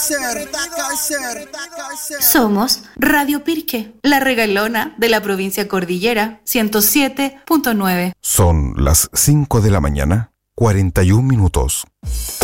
Somos Radio Pirque, la regalona de la provincia Cordillera, 107.9. Son las 5 de la mañana, 41 minutos.